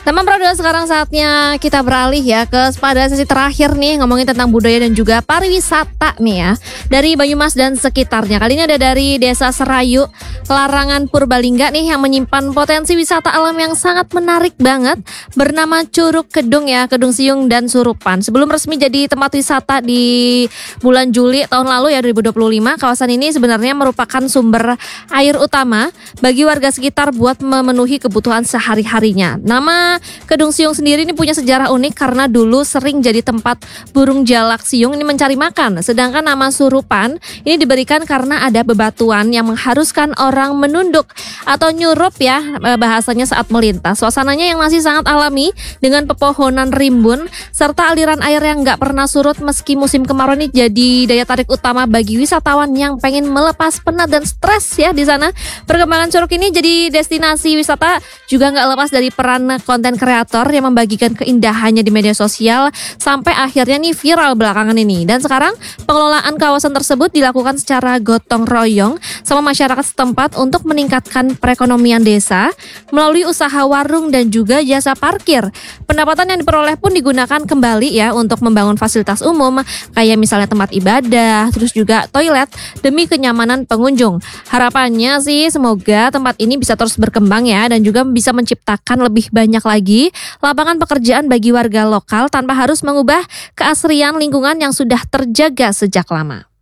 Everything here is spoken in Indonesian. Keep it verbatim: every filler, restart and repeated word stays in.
Teman Prodo, sekarang saatnya kita beralih ya ke pada sesi terakhir nih, ngomongin tentang budaya dan juga pariwisata nih ya, dari Banyumas dan sekitarnya. Kali ini ada dari Desa Serayu, Larangan Purbalingga nih, yang menyimpan potensi wisata alam yang sangat menarik banget, bernama Curug Kedung ya, Kedung Siung dan Surupan. Sebelum resmi jadi tempat wisata di bulan Juli tahun lalu ya, dua ribu dua puluh lima, kawasan ini sebenarnya merupakan sumber air utama bagi warga sekitar buat memenuhi kebutuhan sehari-harinya. Nama Kedung Siung sendiri ini punya sejarah unik karena dulu sering jadi tempat burung jalak siung ini mencari makan. Sedangkan nama Surupan ini diberikan karena ada bebatuan yang mengharuskan orang menunduk atau nyurup ya bahasanya saat melintas. Suasananya yang masih sangat alami dengan pepohonan rimbun serta aliran air yang nggak pernah surut meski musim kemarau ini jadi daya tarik utama bagi wisatawan yang pengen melepas penat dan stres ya di sana. Perkembangan Curug ini jadi destinasi wisata juga nggak lepas dari peran konten kreator yang membagikan keindahannya di media sosial sampai akhirnya nih viral belakangan ini. Dan sekarang pengelolaan kawasan tersebut dilakukan secara gotong royong sama masyarakat setempat untuk meningkatkan perekonomian desa melalui usaha warung dan juga jasa parkir. Pendapatan yang diperoleh pun digunakan kembali ya untuk membangun fasilitas umum kayak misalnya tempat ibadah, terus juga toilet demi kenyamanan pengunjung. Harapannya sih semoga tempat ini bisa terus berkembang ya dan juga bisa menciptakan lebih banyak lagi lapangan pekerjaan bagi warga lokal tanpa harus mengubah keasrian lingkungan yang sudah terjaga sejak lama.